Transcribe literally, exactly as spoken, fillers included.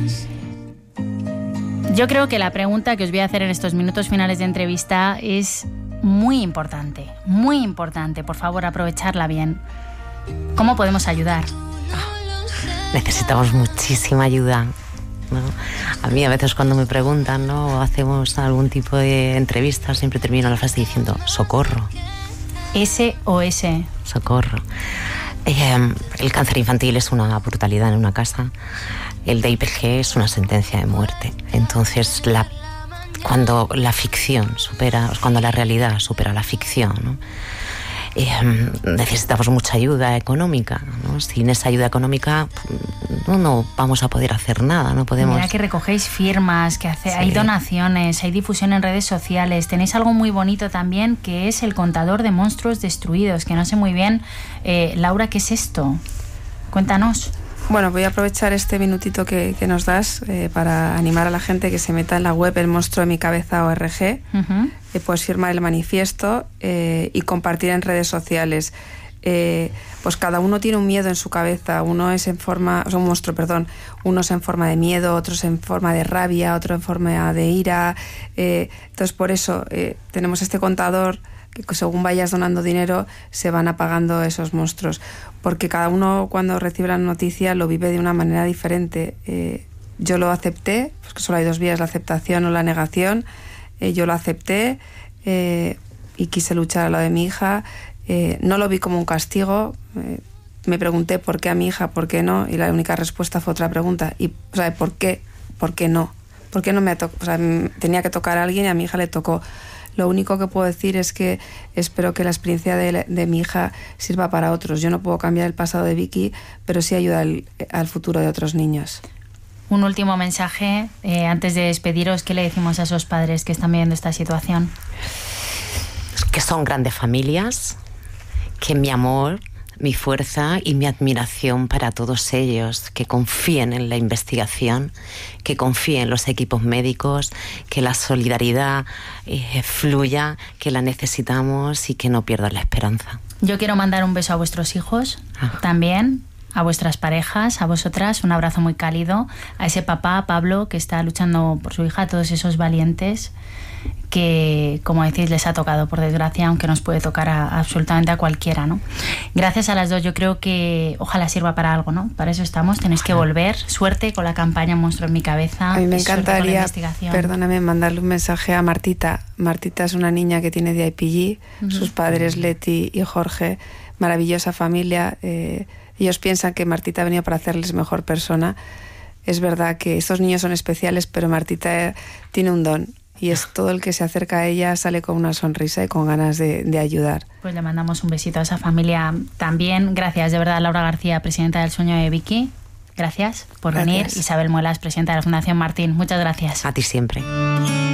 Yo creo que la pregunta que os voy a hacer en estos minutos finales de entrevista es muy importante, muy importante. Por favor, aprovecharla bien. ¿Cómo podemos ayudar? Necesitamos muchísima ayuda, ¿no? A mí a veces cuando me preguntan, ¿no?, o hacemos algún tipo de entrevista, siempre termino la frase diciendo socorro. S O S. Socorro. Eh, el cáncer infantil es una brutalidad en una casa. El D I P G es una sentencia de muerte. Entonces, la, cuando la ficción supera, cuando la realidad supera la ficción, ¿no?, eh, necesitamos mucha ayuda económica, ¿no? Sin esa ayuda económica no, no vamos a poder hacer nada, no podemos... Mira que recogéis firmas, que hace, sí. hay donaciones, hay difusión en redes sociales. Tenéis algo muy bonito también, que es el contador de monstruos destruidos, que no sé muy bien, eh, Laura, ¿qué es esto? Cuéntanos. Bueno, voy a aprovechar este minutito que, que nos das eh, para animar a la gente que se meta en la web El Monstruo de mi Cabeza O R G. Uh-huh. eh, puedes firmar el manifiesto eh, y compartir en redes sociales. Eh, pues cada uno tiene un miedo en su cabeza. Uno es en forma, o sea, un monstruo, perdón. Uno es en forma de miedo, otro es en forma de rabia, otro en forma de ira. Eh, entonces, por eso eh, tenemos este contador que según vayas donando dinero se van apagando esos monstruos, porque cada uno cuando recibe la noticia lo vive de una manera diferente. Eh, yo lo acepté, porque solo hay dos vías, la aceptación o la negación. Eh, yo lo acepté eh, y quise luchar a lo de mi hija. Eh, no lo vi como un castigo. Eh, me pregunté por qué a mi hija, por qué no, y la única respuesta fue otra pregunta. Y, o sea, ¿por qué? ¿Por qué no? ¿Por qué no me tocó? O sea, tenía que tocar a alguien y a mi hija le tocó. Lo único que puedo decir es que espero que la experiencia de, de mi hija sirva para otros. Yo no puedo cambiar el pasado de Vicky, pero sí ayuda al, al futuro de otros niños. Un último mensaje, eh, antes de despediros, ¿qué le decimos a esos padres que están viviendo esta situación? Que son grandes familias, que mi amor, mi fuerza y mi admiración para todos ellos, que confíen en la investigación, que confíen en los equipos médicos, que la solidaridad eh, fluya, que la necesitamos y que no pierdan la esperanza. Yo quiero mandar un beso a vuestros hijos, ah. también, a vuestras parejas, a vosotras, un abrazo muy cálido, a ese papá, Pablo, que está luchando por su hija, a todos esos valientes que, como decís, les ha tocado, por desgracia, aunque nos puede tocar a, absolutamente a cualquiera, ¿no? Gracias a las dos, yo creo que ojalá sirva para algo, ¿no? Para eso estamos, tenéis que volver. Suerte con la campaña Monstruo en mi Cabeza. A mí me encantaría, perdóname, mandarle un mensaje a Martita. Martita es una niña que tiene D I P G, uh-huh. sus padres Leti y Jorge, maravillosa familia. Eh, ellos piensan que Martita ha venido para hacerles mejor persona. Es verdad que estos niños son especiales, pero Martita tiene un don. Y es todo el que se acerca a ella sale con una sonrisa y con ganas de, de ayudar. Pues le mandamos un besito a esa familia también. Gracias, de verdad, Laura García, presidenta del Sueño de Vicky. Gracias por gracias. venir. Isabel Muelas, presidenta de la Fundación Martín. Muchas gracias. A ti siempre.